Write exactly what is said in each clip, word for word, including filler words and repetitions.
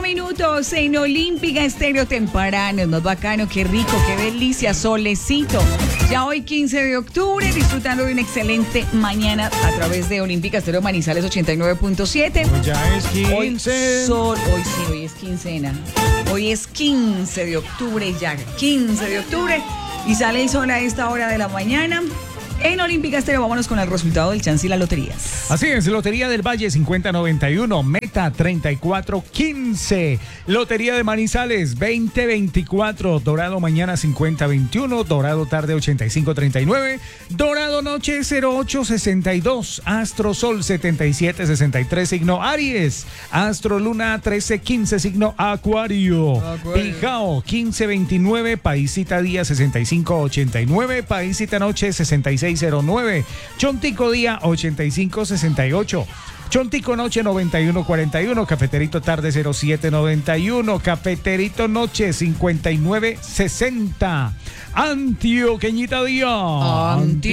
minutos en Olímpica Estéreo temprano. Es más bacano, qué rico, qué delicia, solecito. Ya hoy quince de octubre, disfrutando de una excelente mañana a través de Olímpica Estéreo Manizales ochenta y nueve punto siete. Ya es quince. Hoy, sol, hoy sí, hoy es quincena. Hoy es quince de octubre ya, quince de octubre. Y sale el sol a esta hora de la mañana. En Olímpica Estéreo, vámonos con el resultado del chance y las loterías. Así es, Lotería del Valle cincuenta noventa y uno, meta treinta y cuatro quince. Lotería de Manizales veinte veinticuatro, Dorado mañana cincuenta veintiuno, Dorado tarde ochenta y cinco treinta y nueve, Dorado noche cero ocho sesenta y dos, Astro Sol setenta y siete sesenta y tres, signo Aries, Astro Luna trece quince, signo Acuario, Acuario. Pijao quince veintinueve, Paisita Día sesenta y cinco ochenta y nueve, Paisita Noche sesenta y seis cero nueve, Chontico Día ochenta y cinco sesenta y ocho, Chontico Noche noventa y uno cuarenta y uno, Cafeterito Tarde cero siete noventa y uno, Cafeterito Noche cincuenta y nueve sesenta, Antioqueñita Día,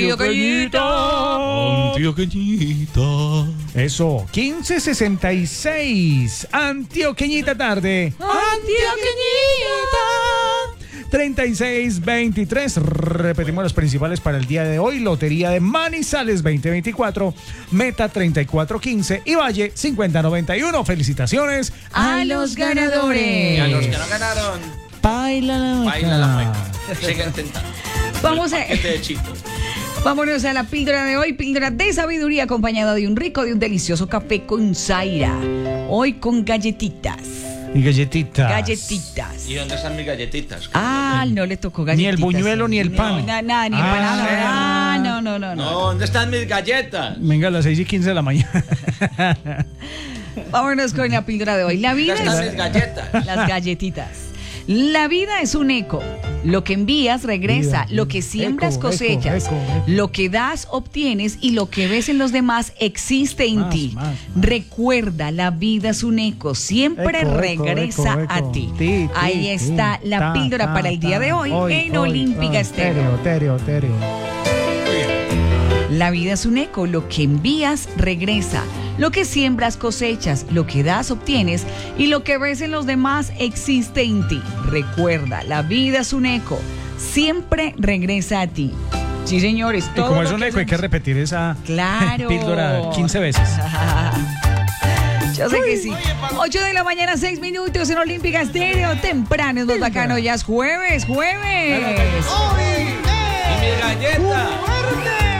Antioqueñita, Antioqueñita, eso, quince sesenta y seis, Antioqueñita Tarde, Antioqueñita, treinta y seis veintitrés. Repetimos los principales para el día de hoy. Lotería de Manizales veinte veinticuatro, meta treinta y cuatro quince y Valle cincuenta noventa y uno. Felicitaciones a los ganadores. Y a los que no ganaron, baila la mueca. baila la mueca. Sigue intentando. Vamos a... Este de Chito. Vámonos a la píldora de hoy, píldora de sabiduría acompañada de un rico, de un delicioso café con Zaira. Hoy con galletitas. Y galletitas. Galletitas. ¿Y dónde están mis galletitas? Ah, no le tocó galletitas. Ni el buñuelo ni el pan. No, na- nada, ni Ah, empanada. sí. Ah, no, no, no, No, no. ¿dónde están mis galletas? Venga, a las seis y quince de la mañana. Vámonos con la píldora de hoy. La vida ¿Dónde están mis es... galletas? Las galletitas. La vida es un eco. Lo que envías regresa. Vida, Lo que siembras eco, cosechas. eco, eco, eco. Lo que das obtienes y lo que ves en los demás existe en Más, ti. más, más. Recuerda, la vida es un eco. Siempre Eco, eco, regresa eco, a eco. ti. Ti, ti, Ahí está ti. la Ta, píldora ta, para el día ta. de hoy, en hoy, Olímpica hoy. Estéreo. Tereo, tereo, La vida es un eco, lo que envías regresa, lo que siembras cosechas, lo que das obtienes y lo que ves en los demás existe en ti. Recuerda, la vida es un eco, siempre regresa a ti. Sí, señores, Y todo como lo es un que eco, hay que hacemos- repetir esa Claro. píldora quince veces. Yo sé que sí. ocho de la mañana, seis minutos en Olímpica Estéreo. Temprano, es más bacano, ya es jueves, jueves. ¡Y mis galletas!